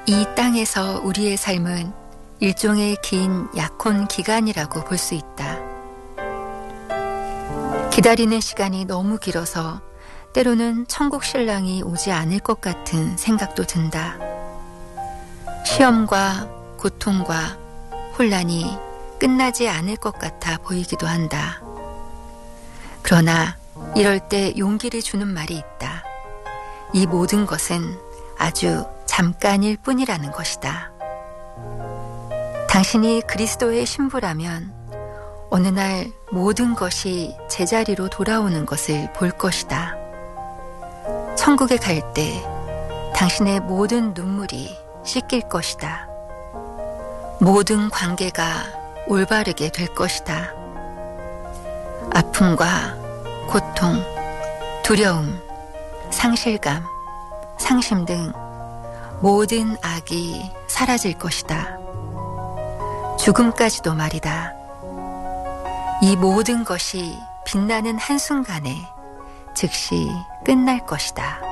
이 땅에서 우리의 삶은 일종의 긴 약혼 기간이라고 볼 수 있다. 기다리는 시간이 너무 길어서 때로는 천국 신랑이 오지 않을 것 같은 생각도 든다. 시험과 고통과 혼란이 끝나지 않을 것 같아 보이기도 한다. 그러나 이럴 때 용기를 주는 말이 있다. 이 모든 것은 아주 잠깐일 뿐이라는 것이다. 당신이 그리스도의 신부라면 어느 날 모든 것이 제자리로 돌아오는 것을 볼 것이다. 천국에 갈 때 당신의 모든 눈물이 씻길 것이다. 모든 관계가 올바르게 될 것이다. 아픔과 고통, 두려움, 상실감, 상심 등 모든 악이 사라질 것이다. 죽음까지도 말이다. 이 모든 것이 빛나는 한순간에 즉시 끝날 것이다.